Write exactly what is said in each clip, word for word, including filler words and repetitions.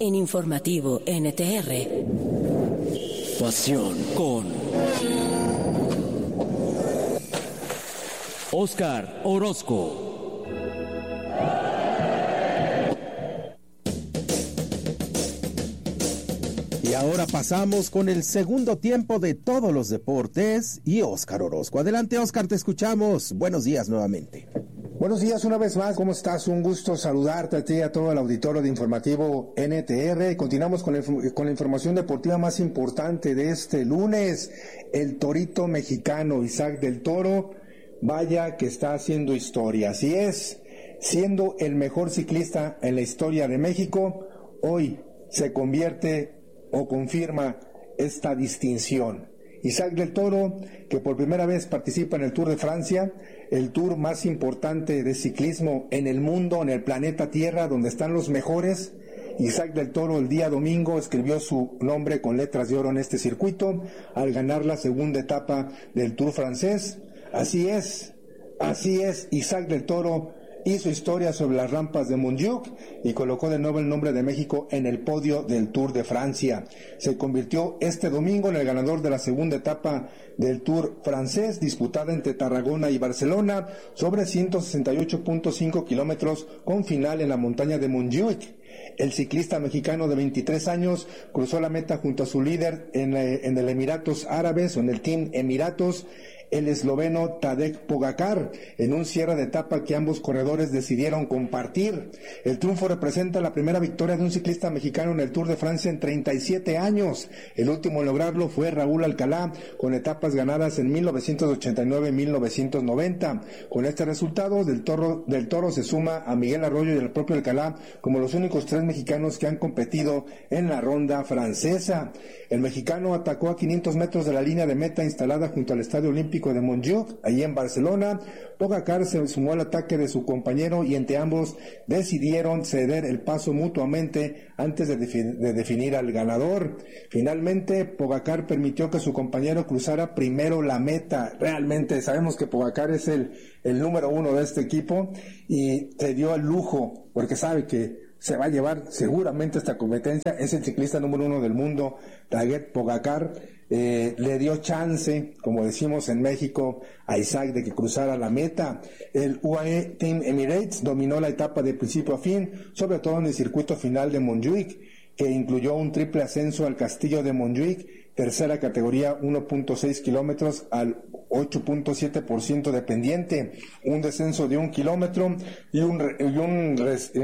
En Informativo N T R. Pasión con Óscar Orozco. Y ahora pasamos con el segundo tiempo de todos los deportes y Óscar Orozco. Adelante, Óscar, te escuchamos. Buenos días nuevamente. Buenos días una vez más, ¿cómo estás? Un gusto saludarte a ti y a todo el auditorio de Informativo N T R. Continuamos con, el, con la información deportiva más importante de este lunes. El torito mexicano Isaac del Toro, vaya que está haciendo historia. Así es, siendo el mejor ciclista en la historia de México, hoy se convierte o confirma esta distinción. Isaac del Toro, que por primera vez participa en el Tour de Francia, el tour más importante de ciclismo en el mundo, en el planeta Tierra, donde están los mejores. Isaac del Toro el día domingo escribió su nombre con letras de oro en este circuito al ganar la segunda etapa del Tour francés. Así es, así es, Isaac del Toro hizo historia sobre las rampas de Montjuic y colocó de nuevo el nombre de México en el podio del Tour de Francia. Se convirtió este domingo en el ganador de la segunda etapa del Tour francés, disputada entre Tarragona y Barcelona, sobre ciento sesenta y ocho punto cinco kilómetros, con final en la montaña de Montjuic. El ciclista mexicano de veintitrés años cruzó la meta junto a su líder en, en el Emiratos Árabes, o en el Team Emiratos, el esloveno Tadej Pogačar, en un cierre de etapa que ambos corredores decidieron compartir. El triunfo representa la primera victoria de un ciclista mexicano en el Tour de Francia en treinta y siete años. El último en lograrlo fue Raúl Alcalá, con etapas ganadas en mil novecientos ochenta y nueve y mil novecientos noventa. Con este resultado, del Toro, del Toro se suma a Miguel Arroyo y el propio Alcalá como los únicos tres mexicanos que han competido en la ronda francesa. El mexicano atacó a quinientos metros de la línea de meta instalada junto al Estadio Olímpico de Montjuic, allí en Barcelona. Pogačar se sumó al ataque de su compañero y entre ambos decidieron ceder el paso mutuamente antes de, defi- de definir al ganador. Finalmente, Pogačar permitió que su compañero cruzara primero la meta. Realmente sabemos que Pogačar es el, el número uno de este equipo y se dio el lujo, porque sabe que se va a llevar seguramente esta competencia. Es el ciclista número uno del mundo, Tadej Pogačar. Eh, le dio chance, como decimos en México, a Isaac de que cruzara la meta. El U A E Team Emirates dominó la etapa de principio a fin, sobre todo en el circuito final de Montjuic, que incluyó un triple ascenso al castillo de Montjuic, tercera categoría, uno punto seis kilómetros al ocho punto siete por ciento de pendiente, un descenso de un kilómetro y un, y un,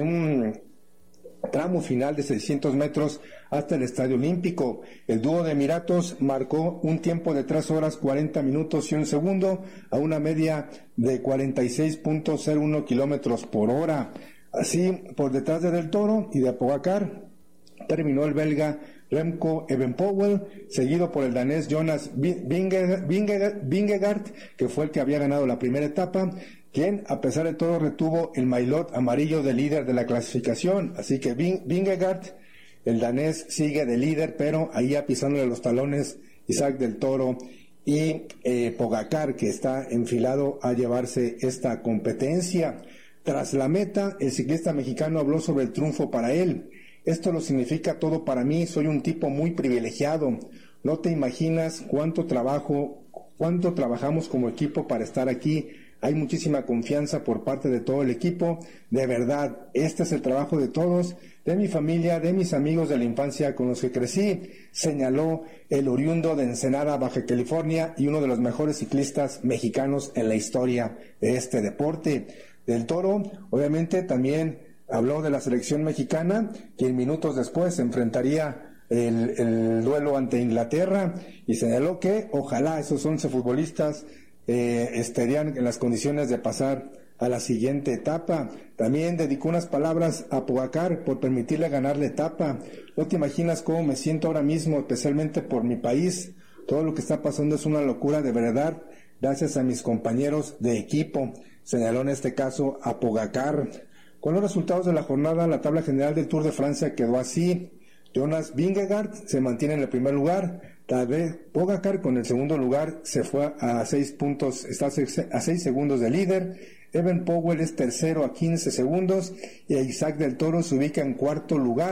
un tramo final de seiscientos metros hasta el Estadio Olímpico. El dúo de Emiratos marcó un tiempo de tres horas cuarenta minutos y un segundo a una media de cuarenta y seis punto cero uno kilómetros por hora. Así, por detrás de Del Toro y de Pogačar, terminó el belga Remco Evenepoel, seguido por el danés Jonas Vingegaard, Vingegaard, que fue el que había ganado la primera etapa, quien a pesar de todo retuvo el maillot amarillo de líder de la clasificación. Así que Vingegaard, el danés, sigue de líder, pero ahí pisándole los talones Isaac del Toro y eh, Pogačar, que está enfilado a llevarse esta competencia. Tras la meta, el ciclista mexicano habló sobre el triunfo para él. Esto lo significa todo para mí, soy un tipo muy privilegiado. No te imaginas cuánto trabajo, cuánto trabajamos como equipo para estar aquí. Hay muchísima confianza por parte de todo el equipo. De verdad, este es el trabajo de todos, de mi familia, de mis amigos de la infancia con los que crecí, señaló el oriundo de Ensenada, Baja California, y uno de los mejores ciclistas mexicanos en la historia de este deporte. Del Toro, obviamente, también habló de la selección mexicana, quien minutos después se enfrentaría el, el duelo ante Inglaterra, y señaló que ojalá esos once futbolistas Eh, estarían en las condiciones de pasar a la siguiente etapa. También dedicó unas palabras a Pogačar por permitirle ganar la etapa. No te imaginas cómo me siento ahora mismo, especialmente por mi país. Todo lo que está pasando es una locura de verdad, gracias a mis compañeros de equipo, señaló en este caso a Pogačar. Con los resultados de la jornada, la tabla general del Tour de Francia quedó así. Jonas Vingegaard se mantiene en el primer lugar. Tadej Pogačar con el segundo lugar se fue a seis puntos, está a seis segundos de líder. Evenepoel es tercero a quince segundos y Isaac del Toro se ubica en cuarto lugar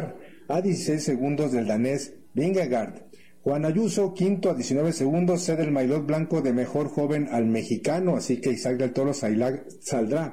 a dieciséis segundos del danés Vingegaard. Juan Ayuso, quinto a diecinueve segundos, cede el maillot blanco de mejor joven al mexicano, así que Isaac del Toro saldrá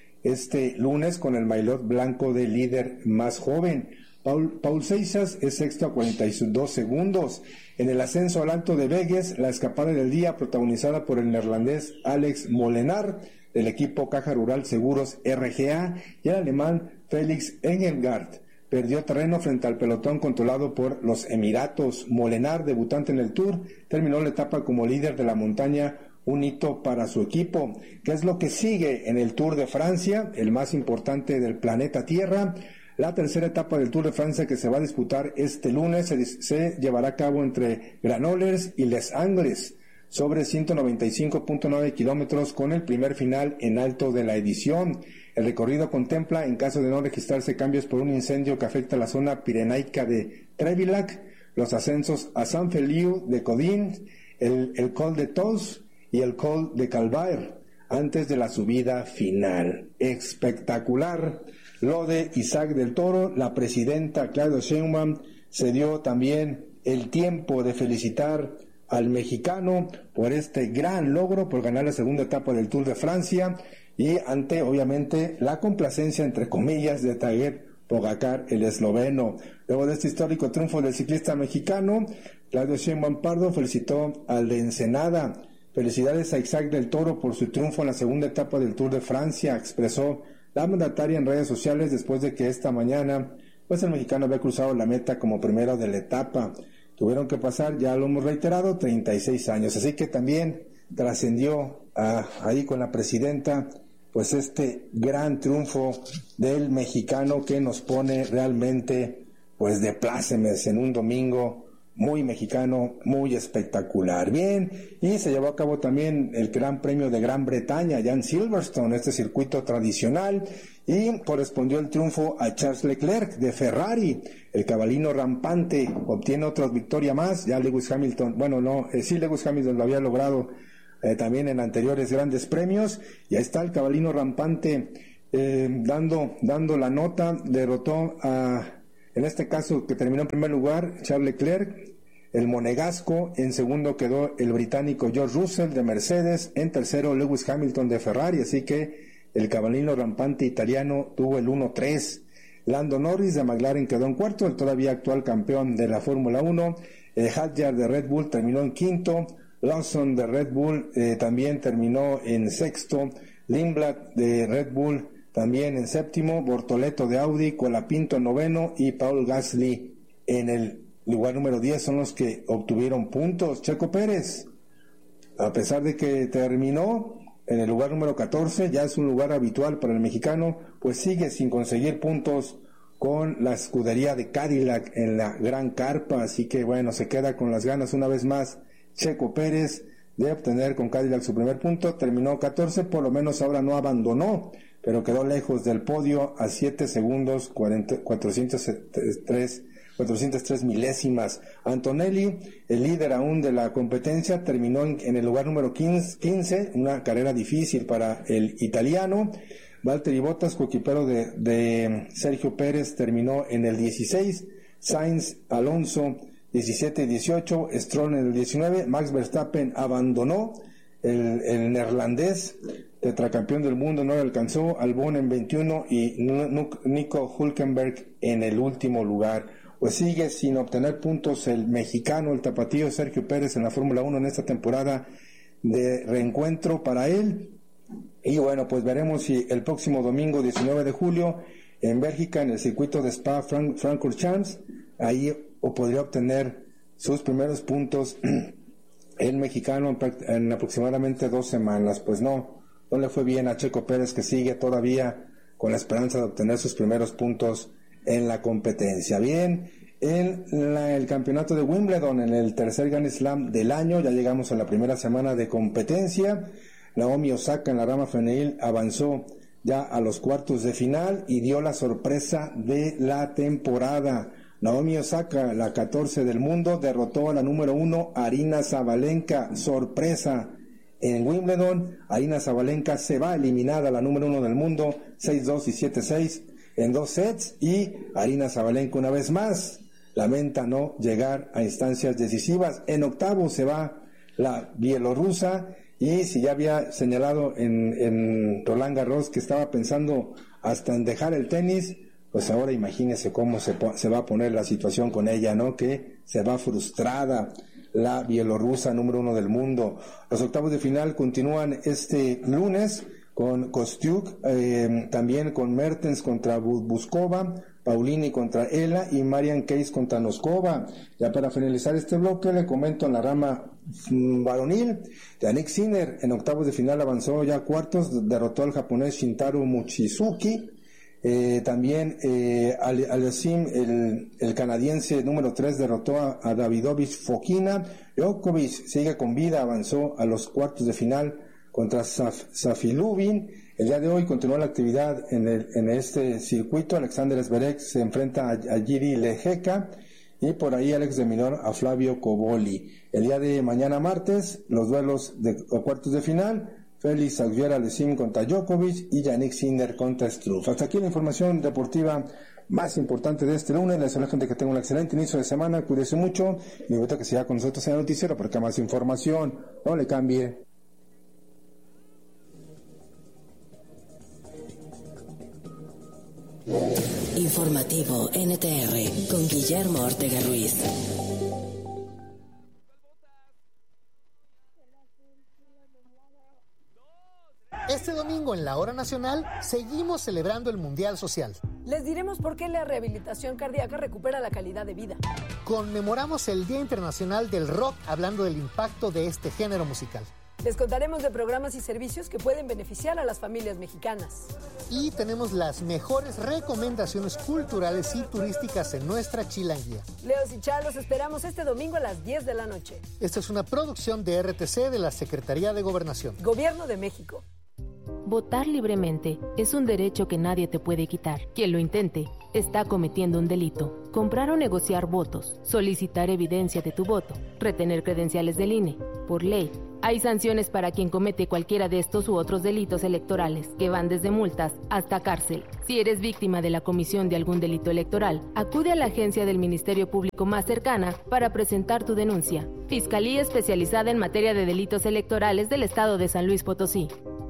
este lunes con el maillot blanco de líder más joven. Paul, Paul Seixas es sexto a cuarenta y dos segundos. En el ascenso al Alto de Vegues, la escapada del día protagonizada por el neerlandés Alex Molenaar del equipo Caja Rural Seguros R G A y el alemán Felix Engelgard. Perdió terreno frente al pelotón controlado por los Emiratos. Molenaar, debutante en el Tour, terminó la etapa como líder de la montaña, un hito para su equipo. ¿Qué es lo que sigue en el Tour de Francia, el más importante del planeta Tierra? La tercera etapa del Tour de Francia, que se va a disputar este lunes, se, se llevará a cabo entre Granollers y Les Angles, sobre ciento noventa y cinco punto nueve kilómetros, con el primer final en alto de la edición. El recorrido contempla, en caso de no registrarse cambios por un incendio que afecta la zona pirenaica de Trevillac, los ascensos a San Feliu de Codín, el, el Col de Tos y el Col de Calvaire, antes de la subida final. Espectacular lo de Isaac del Toro. La presidenta Claudia Sheinbaum se dio también el tiempo de felicitar al mexicano por este gran logro, por ganar la segunda etapa del Tour de Francia, y ante, obviamente, la complacencia, entre comillas, de Tadej Pogačar, el esloveno. Luego de este histórico triunfo del ciclista mexicano, Claudia Sheinbaum Pardo felicitó al de Ensenada. Felicidades a Isaac del Toro por su triunfo en la segunda etapa del Tour de Francia, expresó la mandataria en redes sociales después de que esta mañana, pues el mexicano había cruzado la meta como primero de la etapa. Tuvieron que pasar, ya lo hemos reiterado, treinta y seis años, así que también trascendió a, ahí con la presidenta, pues este gran triunfo del mexicano que nos pone realmente, pues de plácemes en un domingo muy mexicano, muy espectacular. Bien, y se llevó a cabo también el Gran Premio de Gran Bretaña, allá en Silverstone, este circuito tradicional, y correspondió el triunfo a Charles Leclerc de Ferrari. El cabalino rampante obtiene otra victoria más. Ya Lewis Hamilton, bueno, no, eh, sí Lewis Hamilton lo había logrado eh, también en anteriores grandes premios, y ahí está el cabalino rampante eh, dando, dando la nota. Derrotó a, en este caso, que terminó en primer lugar, Charles Leclerc, el monegasco. En segundo quedó el británico George Russell de Mercedes. En tercero, Lewis Hamilton de Ferrari. Así que el cabalino rampante italiano tuvo el uno tres. Lando Norris de McLaren quedó en cuarto, el todavía actual campeón de la Fórmula uno. Eh, Hadjar de Red Bull terminó en quinto. Lawson de Red Bull eh, también terminó en sexto. Lindblad de Red Bull también en séptimo. Bortoleto de Audi, Colapinto noveno y Paul Gasly en el lugar número diez son los que obtuvieron puntos. Checo Pérez, a pesar de que terminó en el lugar número catorce, ya es un lugar habitual para el mexicano, pues sigue sin conseguir puntos con la escudería de Cadillac en la Gran Carpa, así que bueno, se queda con las ganas una vez más Checo Pérez de obtener con Cadillac su primer punto. Terminó catorce, por lo menos ahora no abandonó, pero quedó lejos del podio a siete segundos, cuatrocientos tres milésimas. Antonelli, el líder aún de la competencia, terminó en, en el lugar número quince, una carrera difícil para el italiano. Valtteri Bottas, coequipero de, de Sergio Pérez, terminó en el dieciséis. Sainz, Alonso, diecisiete y dieciocho. Stroll en el diecinueve. Max Verstappen abandonó. El, el neerlandés, tetracampeón del mundo, no le alcanzó. Albon en veintiuno y Nico Hülkenberg en el último lugar. Pues sigue sin obtener puntos el mexicano, el tapatío Sergio Pérez en la Fórmula uno en esta temporada de reencuentro para él. Y bueno, pues veremos si el próximo domingo diecinueve de julio en Bélgica, en el circuito de Spa Frank, Francorchamps, ahí o podría obtener sus primeros puntos el mexicano en, en aproximadamente dos semanas. Pues no, no le fue bien a Checo Pérez, que sigue todavía con la esperanza de obtener sus primeros puntos en la competencia. Bien, en la, el campeonato de Wimbledon, en el tercer Grand Slam del año, ya llegamos a la primera semana de competencia. Naomi Osaka en la rama femenil avanzó ya a los cuartos de final y dio la sorpresa de la temporada. Naomi Osaka, la catorce del mundo, derrotó a la número uno, Aryna Sabalenka. Sorpresa en Wimbledon. Aryna Sabalenka se va eliminada, la número uno del mundo, seis dos y siete seis. en dos sets, y Aryna Sabalenka una vez más lamenta no llegar a instancias decisivas. En octavos se va la bielorrusa, y si ya había señalado en, en Roland Garros que estaba pensando hasta en dejar el tenis, pues ahora imagínese cómo se, se va a poner la situación con ella, ¿no? Que se va frustrada la bielorrusa número uno del mundo. Los octavos de final continúan este lunes con Kostyuk, eh, también con Mertens contra Buskova, Paulini contra Ela y Marian Case contra Noskova. Ya para finalizar este bloque le comento en la rama mm, varonil, Yannick Sinner en octavos de final avanzó ya a cuartos, derrotó al japonés Shintaro Mochizuki. Eh, también eh, Aliasim, el, el canadiense número tres, derrotó a, a Davidovich Fokina. Djokovic sigue con vida, avanzó a los cuartos de final contra Saf, Safilubin. El día de hoy continúa la actividad en, el, en este circuito. Alexander Zverev se enfrenta a, a Jiri Lehecka, y por ahí Alex de Minor a Flavio Cobolli. El día de mañana martes, los duelos de cuartos de final: Félix Auger-Aliassime contra Djokovic y Yannick Sinner contra Struff. Hasta aquí la información deportiva más importante de este lunes. Les deseo a la gente que tenga un excelente inicio de semana, cuídese mucho, y me gusta que siga con nosotros en el noticiero porque más información, no le cambie. Informativo N T R con Guillermo Ortega Ruiz. Este domingo en la Hora Nacional seguimos celebrando el Mundial Social. Les diremos por qué la rehabilitación cardíaca recupera la calidad de vida. Conmemoramos el Día Internacional del Rock hablando del impacto de este género musical. Les contaremos de programas y servicios que pueden beneficiar a las familias mexicanas. Y tenemos las mejores recomendaciones culturales y turísticas en nuestra chilanguía. Leos y Char, los esperamos este domingo a las diez de la noche. Esta es una producción de R T C de la Secretaría de Gobernación. Gobierno de México. Votar libremente es un derecho que nadie te puede quitar. Quien lo intente está cometiendo un delito. Comprar o negociar votos, solicitar evidencia de tu voto, retener credenciales del I N E. Por ley, hay sanciones para quien comete cualquiera de estos u otros delitos electorales, que van desde multas hasta cárcel. Si eres víctima de la comisión de algún delito electoral, acude a la agencia del Ministerio Público más cercana para presentar tu denuncia. Fiscalía Especializada en Materia de Delitos Electorales del Estado de San Luis Potosí.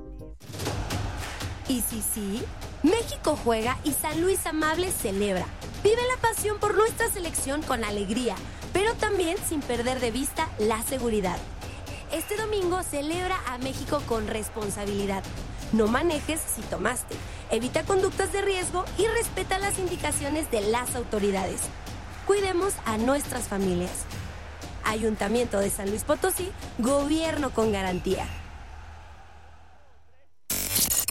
Y sí, sí, México juega y San Luis Amable celebra. Vive la pasión por nuestra selección con alegría, pero también sin perder de vista la seguridad. Este domingo celebra a México con responsabilidad. No manejes si tomaste, evita conductas de riesgo y respeta las indicaciones de las autoridades. Cuidemos a nuestras familias. Ayuntamiento de San Luis Potosí, gobierno con garantía.